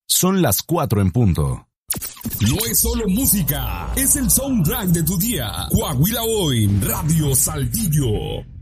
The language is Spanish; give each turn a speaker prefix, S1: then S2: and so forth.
S1: Son las 4 en punto.
S2: No es solo música, es el soundtrack de tu día. Coahuila Hoy, Radio Saltillo.